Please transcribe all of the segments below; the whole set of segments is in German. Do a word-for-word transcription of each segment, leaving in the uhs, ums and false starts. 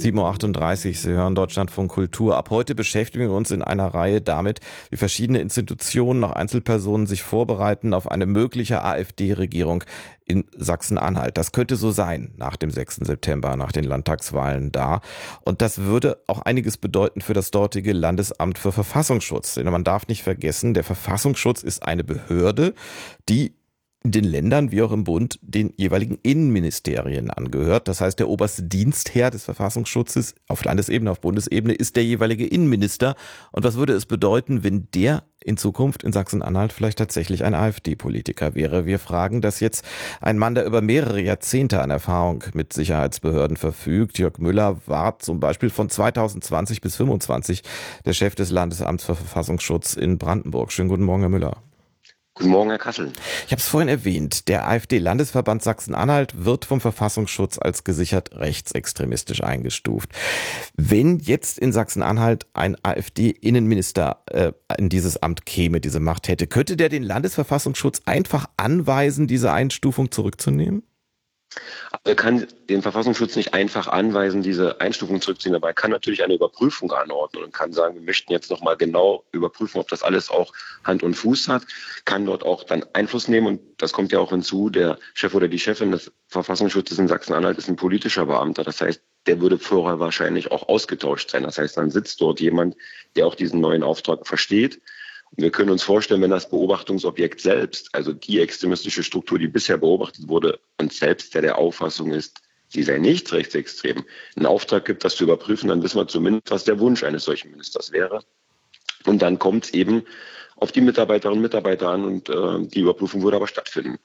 sieben Uhr achtunddreißig, Sie hören Deutschlandfunk Kultur. Ab heute beschäftigen wir uns in einer Reihe damit, wie verschiedene Institutionen, auch Einzelpersonen sich vorbereiten auf eine mögliche AfD-Regierung in Sachsen-Anhalt. Das könnte so sein nach dem sechsten September, nach den Landtagswahlen da. Und das würde auch einiges bedeuten für das dortige Landesamt für Verfassungsschutz. Denn man darf nicht vergessen, der Verfassungsschutz ist eine Behörde, die in den Ländern wie auch im Bund den jeweiligen Innenministerien angehört. Das heißt, der oberste Dienstherr des Verfassungsschutzes auf Landesebene, auf Bundesebene ist der jeweilige Innenminister. Und was würde es bedeuten, wenn der in Zukunft in Sachsen-Anhalt vielleicht tatsächlich ein AfD-Politiker wäre? Wir fragen das jetzt ein Mann, der über mehrere Jahrzehnte an Erfahrung mit Sicherheitsbehörden verfügt. Jörg Müller war zum Beispiel von zweitausendzwanzig bis fünfundzwanzig der Chef des Landesamts für Verfassungsschutz in Brandenburg. Schönen guten Morgen, Herr Müller. Guten Morgen, Herr Kassel. Ich habe es vorhin erwähnt, der AfD-Landesverband Sachsen-Anhalt wird vom Verfassungsschutz als gesichert rechtsextremistisch eingestuft. Wenn jetzt in Sachsen-Anhalt ein AfD-Innenminister äh, in dieses Amt käme, diese Macht hätte, könnte der den Landesverfassungsschutz einfach anweisen, diese Einstufung zurückzunehmen? Er kann den Verfassungsschutz nicht einfach anweisen, diese Einstufung zurückzuziehen, aber er kann natürlich eine Überprüfung anordnen und kann sagen, wir möchten jetzt nochmal genau überprüfen, ob das alles auch Hand und Fuß hat, kann dort auch dann Einfluss nehmen und das kommt ja auch hinzu, der Chef oder die Chefin des Verfassungsschutzes in Sachsen-Anhalt ist ein politischer Beamter, das heißt, der würde vorher wahrscheinlich auch ausgetauscht sein, das heißt, dann sitzt dort jemand, der auch diesen neuen Auftrag versteht. Wir können uns vorstellen, wenn das Beobachtungsobjekt selbst, also die extremistische Struktur, die bisher beobachtet wurde und selbst der der Auffassung ist, sie sei nicht rechtsextrem, einen Auftrag gibt, das zu überprüfen, dann wissen wir zumindest, was der Wunsch eines solchen Ministers wäre. Und dann kommt es eben auf die Mitarbeiterinnen und Mitarbeiter an und äh, die Überprüfung würde aber stattfinden.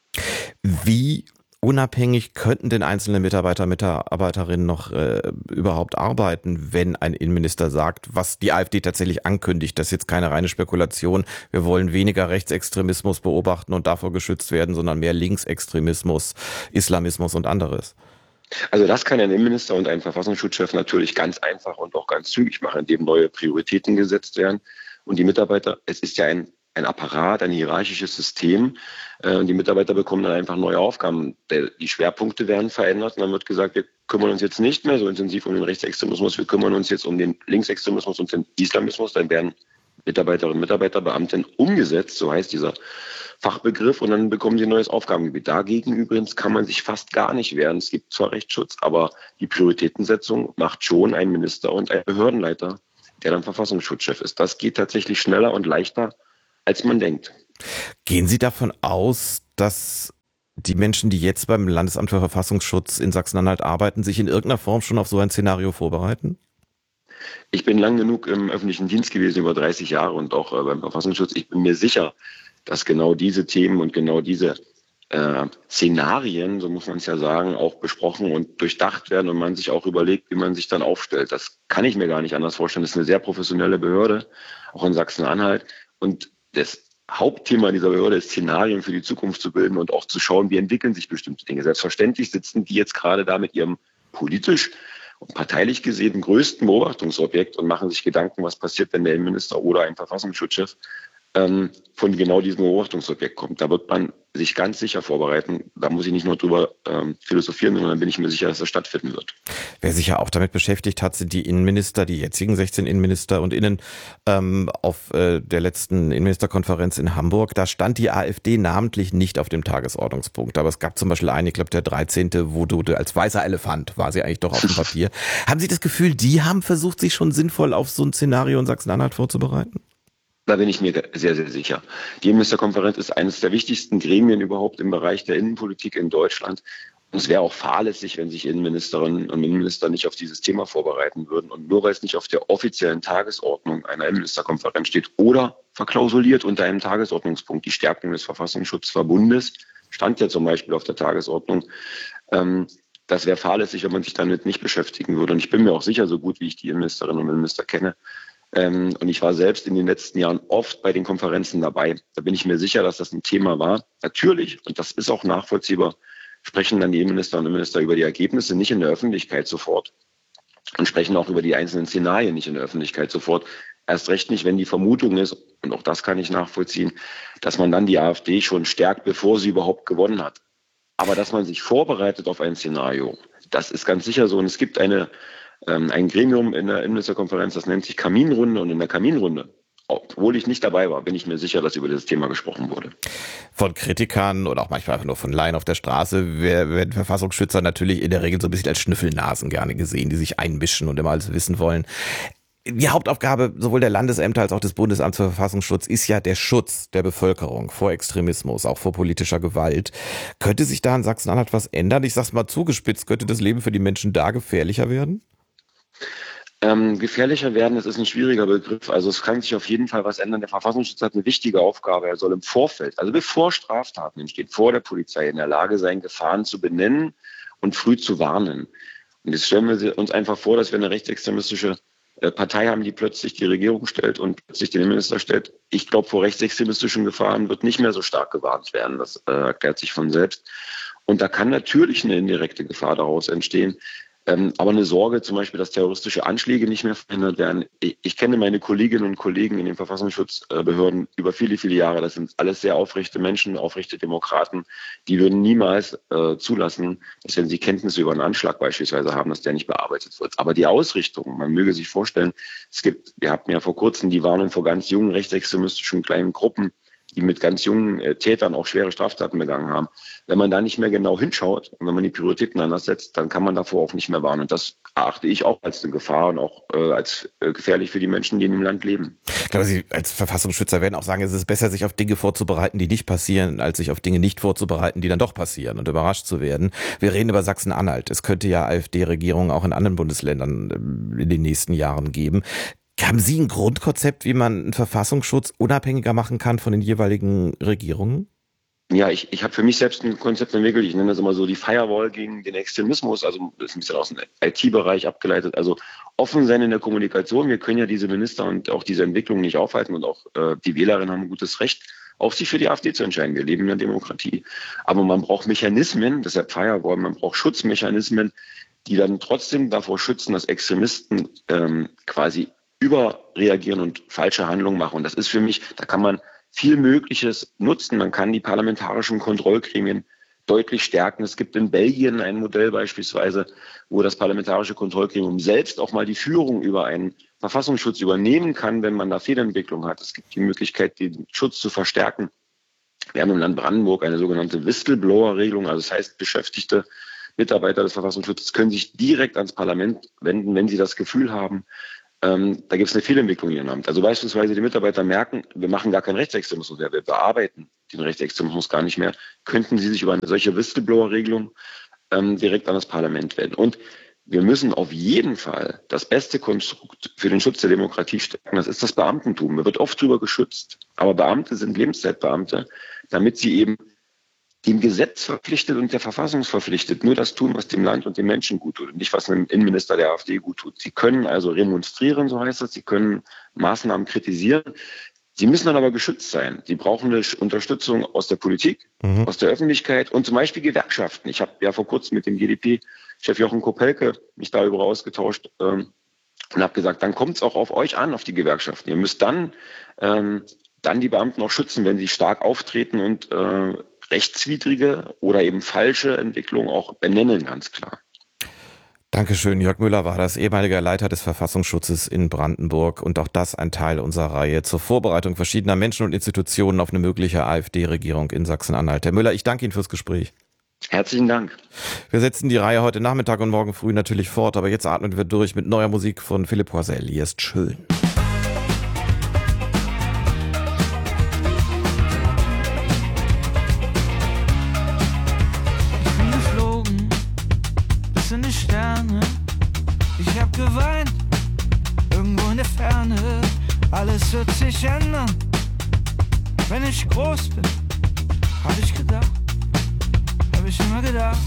Wie unabhängig könnten denn einzelne Mitarbeiter, Mitarbeiterinnen noch äh, überhaupt arbeiten, wenn ein Innenminister sagt, was die AfD tatsächlich ankündigt? Das ist jetzt keine reine Spekulation. Wir wollen weniger Rechtsextremismus beobachten und davor geschützt werden, sondern mehr Linksextremismus, Islamismus und anderes. Also das kann ein Innenminister und ein Verfassungsschutzchef natürlich ganz einfach und auch ganz zügig machen, indem neue Prioritäten gesetzt werden. Und die Mitarbeiter, es ist ja ein ein Apparat, ein hierarchisches System. Und die Mitarbeiter bekommen dann einfach neue Aufgaben. Die Schwerpunkte werden verändert und dann wird gesagt, wir kümmern uns jetzt nicht mehr so intensiv um den Rechtsextremismus, wir kümmern uns jetzt um den Linksextremismus und den Islamismus. Dann werden Mitarbeiterinnen und Mitarbeiter, Beamten umgesetzt, so heißt dieser Fachbegriff, und dann bekommen sie ein neues Aufgabengebiet. Dagegen übrigens kann man sich fast gar nicht wehren. Es gibt zwar Rechtsschutz, aber die Prioritätensetzung macht schon ein Minister und ein Behördenleiter, der dann Verfassungsschutzchef ist. Das geht tatsächlich schneller und leichter, als man denkt. Gehen Sie davon aus, dass die Menschen, die jetzt beim Landesamt für Verfassungsschutz in Sachsen-Anhalt arbeiten, sich in irgendeiner Form schon auf so ein Szenario vorbereiten? Ich bin lang genug im öffentlichen Dienst gewesen, über dreißig Jahre und auch äh, beim Verfassungsschutz. Ich bin mir sicher, dass genau diese Themen und genau diese äh, Szenarien, so muss man es ja sagen, auch besprochen und durchdacht werden und man sich auch überlegt, wie man sich dann aufstellt. Das kann ich mir gar nicht anders vorstellen. Das ist eine sehr professionelle Behörde, auch in Sachsen-Anhalt. Und das Hauptthema dieser Behörde ist, Szenarien für die Zukunft zu bilden und auch zu schauen, wie entwickeln sich bestimmte Dinge. Selbstverständlich sitzen die jetzt gerade da mit ihrem politisch und parteilich gesehen größten Beobachtungsobjekt und machen sich Gedanken, was passiert, wenn der Innenminister oder ein Verfassungsschutzchef ähm, von genau diesem Beobachtungsobjekt kommt. Da wird man sich ganz sicher vorbereiten. Da muss ich nicht nur drüber ähm, philosophieren, sondern dann bin ich mir sicher, dass das stattfinden wird. Wer sich ja auch damit beschäftigt hat, sind die Innenminister, die jetzigen sechzehn Innenminister und Innen ähm, auf äh, der letzten Innenministerkonferenz in Hamburg. Da stand die AfD namentlich nicht auf dem Tagesordnungspunkt. Aber es gab zum Beispiel einen, ich glaube der dreizehnte, wo du als weißer Elefant war sie eigentlich doch auf dem Papier. Haben Sie das Gefühl, die haben versucht, sich schon sinnvoll auf so ein Szenario in Sachsen-Anhalt vorzubereiten? Da bin ich mir sehr, sehr sicher. Die Innenministerkonferenz ist eines der wichtigsten Gremien überhaupt im Bereich der Innenpolitik in Deutschland. Und es wäre auch fahrlässig, wenn sich Innenministerinnen und Innenminister nicht auf dieses Thema vorbereiten würden. Und nur weil es nicht auf der offiziellen Tagesordnung einer Innenministerkonferenz steht oder verklausuliert unter einem Tagesordnungspunkt, die Stärkung des Verfassungsschutzverbundes, stand ja zum Beispiel auf der Tagesordnung, ähm, das wäre fahrlässig, wenn man sich damit nicht beschäftigen würde. Und ich bin mir auch sicher, so gut wie ich die Innenministerinnen und Innenminister kenne, Ähm, und ich war selbst in den letzten Jahren oft bei den Konferenzen dabei. Da bin ich mir sicher, dass das ein Thema war. Natürlich, und das ist auch nachvollziehbar, sprechen dann die Innenministerinnen und Innenminister über die Ergebnisse nicht in der Öffentlichkeit sofort und sprechen auch über die einzelnen Szenarien nicht in der Öffentlichkeit sofort. Erst recht nicht, wenn die Vermutung ist, und auch das kann ich nachvollziehen, dass man dann die AfD schon stärkt, bevor sie überhaupt gewonnen hat. Aber dass man sich vorbereitet auf ein Szenario, das ist ganz sicher so. Und es gibt eine ähm, ein Gremium in der Innenministerkonferenz, das nennt sich Kaminrunde, und in der Kaminrunde, obwohl ich nicht dabei war, bin ich mir sicher, dass über dieses Thema gesprochen wurde. Von Kritikern oder auch manchmal einfach nur von Laien auf der Straße werden Verfassungsschützer natürlich in der Regel so ein bisschen als Schnüffelnasen gerne gesehen, die sich einmischen und immer alles wissen wollen. Die Hauptaufgabe sowohl der Landesämter als auch des Bundesamts für Verfassungsschutz ist ja der Schutz der Bevölkerung vor Extremismus, auch vor politischer Gewalt. Könnte sich da in Sachsen-Anhalt was ändern? Ich sag's mal zugespitzt, könnte das Leben für die Menschen da gefährlicher werden? Ähm, gefährlicher werden, das ist ein schwieriger Begriff. Also es kann sich auf jeden Fall was ändern. Der Verfassungsschutz hat eine wichtige Aufgabe. Er soll im Vorfeld, also bevor Straftaten entstehen, vor der Polizei in der Lage sein, Gefahren zu benennen und früh zu warnen. Und jetzt stellen wir uns einfach vor, dass wir eine rechtsextremistische äh, Partei haben, die plötzlich die Regierung stellt und plötzlich den Innenminister stellt. Ich glaube, vor rechtsextremistischen Gefahren wird nicht mehr so stark gewarnt werden. Das äh, erklärt sich von selbst. Und da kann natürlich eine indirekte Gefahr daraus entstehen. Ähm, aber eine Sorge zum Beispiel, dass terroristische Anschläge nicht mehr verhindert werden. Ich, ich kenne meine Kolleginnen und Kollegen in den Verfassungsschutzbehörden über viele, viele Jahre. Das sind alles sehr aufrechte Menschen, aufrechte Demokraten. Die würden niemals äh, zulassen, dass, wenn sie Kenntnisse über einen Anschlag beispielsweise haben, dass der nicht bearbeitet wird. Aber die Ausrichtung, man möge sich vorstellen, es gibt, wir hatten ja vor kurzem die Warnung vor ganz jungen rechtsextremistischen kleinen Gruppen, die mit ganz jungen äh, Tätern auch schwere Straftaten begangen haben. Wenn man da nicht mehr genau hinschaut und wenn man die Prioritäten anders setzt, dann kann man davor auch nicht mehr warnen. Und das erachte ich auch als eine Gefahr und auch äh, als äh, gefährlich für die Menschen, die in dem Land leben. Ich glaube, Sie als Verfassungsschützer werden auch sagen, es ist besser, sich auf Dinge vorzubereiten, die nicht passieren, als sich auf Dinge nicht vorzubereiten, die dann doch passieren und überrascht zu werden. Wir reden über Sachsen-Anhalt. Es könnte ja AfD-Regierungen auch in anderen Bundesländern in den nächsten Jahren geben. Haben Sie ein Grundkonzept, wie man einen Verfassungsschutz unabhängiger machen kann von den jeweiligen Regierungen? Ja, ich, ich habe für mich selbst ein Konzept entwickelt. Ich nenne das immer so die Firewall gegen den Extremismus. Also das ist ein bisschen aus dem I T-Bereich abgeleitet. Also offen sein in der Kommunikation. Wir können ja diese Minister und auch diese Entwicklung nicht aufhalten. Und auch äh, die Wählerinnen haben ein gutes Recht, auch sich für die AfD zu entscheiden. Wir leben in einer Demokratie. Aber man braucht Mechanismen, deshalb Firewall, man braucht Schutzmechanismen, die dann trotzdem davor schützen, dass Extremisten ähm, quasi überreagieren und falsche Handlungen machen. Und das ist für mich, da kann man viel Mögliches nutzen. Man kann die parlamentarischen Kontrollgremien deutlich stärken. Es gibt in Belgien ein Modell beispielsweise, wo das parlamentarische Kontrollgremium selbst auch mal die Führung über einen Verfassungsschutz übernehmen kann, wenn man da Fehlentwicklung hat. Es gibt die Möglichkeit, den Schutz zu verstärken. Wir haben im Land Brandenburg eine sogenannte Whistleblower-Regelung, also das heißt, Beschäftigte Mitarbeiter des Verfassungsschutzes können sich direkt ans Parlament wenden, wenn sie das Gefühl haben, Ähm, da gibt es eine Fehlentwicklung in Ihrem Amt. Also beispielsweise die Mitarbeiter merken, wir machen gar keinen Rechtsextremismus mehr, wir bearbeiten den Rechtsextremismus gar nicht mehr, könnten Sie sich über eine solche Whistleblower-Regelung ähm, direkt an das Parlament wenden. Und wir müssen auf jeden Fall das beste Konstrukt für den Schutz der Demokratie stärken. Das ist das Beamtentum. Da wird oft drüber geschützt. Aber Beamte sind Lebenszeitbeamte, damit sie eben dem Gesetz verpflichtet und der Verfassung verpflichtet, nur das tun, was dem Land und den Menschen gut tut und nicht, was einem Innenminister der AfD gut tut. Sie können also remonstrieren, so heißt das, sie können Maßnahmen kritisieren, sie müssen dann aber geschützt sein. Sie brauchen eine Unterstützung aus der Politik, mhm. aus der Öffentlichkeit und zum Beispiel Gewerkschaften. Ich habe ja vor kurzem mit dem G D P-Chef Jochen Kopelke mich darüber ausgetauscht ähm, und habe gesagt, dann kommt es auch auf euch an, auf die Gewerkschaften. Ihr müsst dann, ähm, dann die Beamten auch schützen, wenn sie stark auftreten und äh, rechtswidrige oder eben falsche Entwicklungen auch benennen, ganz klar. Dankeschön. Jörg Müller war das, ehemaliger Leiter des Verfassungsschutzes in Brandenburg, und auch das ein Teil unserer Reihe zur Vorbereitung verschiedener Menschen und Institutionen auf eine mögliche AfD-Regierung in Sachsen-Anhalt. Herr Müller, ich danke Ihnen fürs Gespräch. Herzlichen Dank. Wir setzen die Reihe heute Nachmittag und morgen früh natürlich fort, aber jetzt atmen wir durch mit neuer Musik von Philipp Poisel. Hier ist schön. In die Sterne, ich hab geweint, irgendwo in der Ferne, alles wird sich ändern, wenn ich groß bin, hab ich gedacht, hab ich immer gedacht.